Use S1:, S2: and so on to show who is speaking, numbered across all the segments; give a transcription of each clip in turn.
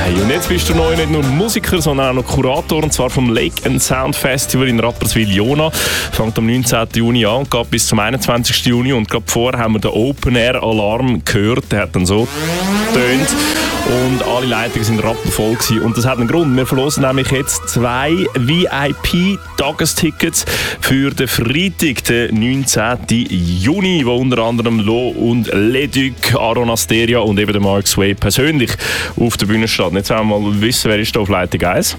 S1: Hey, und jetzt bist du neu nicht nur Musiker, sondern auch noch Kurator, und zwar vom Lake and Sound Festival in Rapperswil-Jona. Fängt am 19. Juni an und geht bis zum 21. Juni. Und gerade vorher haben wir den Open-Air-Alarm gehört. Der hat dann so getönt. Und alle Leitungen sind rappenvoll gewesen. Und das hat einen Grund. Wir verlosen nämlich jetzt 2 VIP-Tagestickets für den Freitag, den 19. Juni, wo unter anderem Lo und Leduc, Aaron Asteria und eben der Mark Sway persönlich auf der Bühne stehen. Jetzt wollen wir mal wissen, wer ist da auf Leitung 1?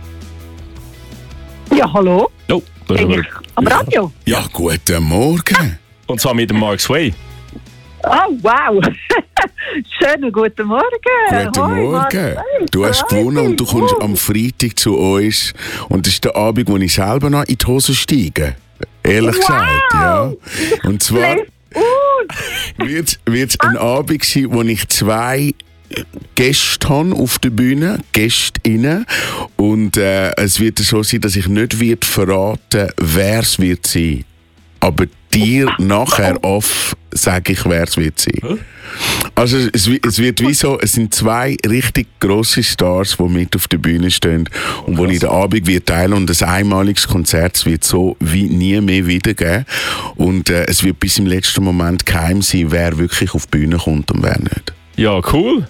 S2: Ja, hallo?
S1: Oh, das ist
S2: am Radio?
S3: Ja, guten Morgen.
S1: Und zwar mit dem Mark Sway.
S2: Oh, wow. Schönen guten Morgen.
S3: Guten
S2: Hoi,
S3: Morgen.
S2: Marcel.
S3: Du hast gewonnen und du kommst am Freitag zu uns. Und das ist der Abend, wo ich selber noch in die Hose steige. Ehrlich gesagt, ja. Und zwar wird es ein Abend sein, wo ich 2 Gäste habe auf der Bühne, Gästinnen. Und es wird so sein, dass ich nicht verraten, wer es wird sein. Aber dir nachher sage ich, wer es wird sein. Also es wird wie so, es sind 2 richtig grosse Stars, die mit auf der Bühne stehen und die ich den Abend wird teilen, und ein einmaliges Konzert wird so wie nie mehr wiedergeben. Und es wird bis im letzten Moment geheim sein, wer wirklich auf die Bühne kommt und wer nicht.
S1: Ja, cool.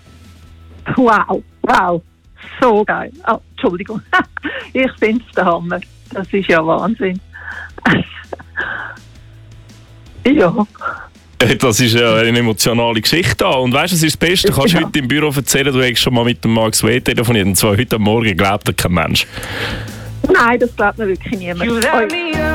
S2: Wow. So geil. Oh, Entschuldigung. Ich finde es der Hammer. Das ist ja Wahnsinn. Ja.
S1: Das ist ja eine emotionale Geschichte. Und weißt du, das ist das Beste. Du kannst heute im Büro erzählen, du hast schon mal mit dem Mark Sway telefoniert. Und zwar heute Morgen glaubt kein Mensch.
S2: Nein, das glaubt mir wirklich niemand.